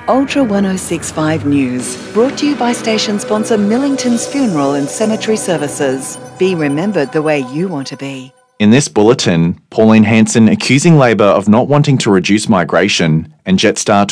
Ultra 1065 News, brought to you by station sponsor Millington's Funeral and Cemetery Services. Be remembered the way you want to be. In this bulletin, Pauline Hanson accusing Labor of not wanting to reduce migration, and Jetstar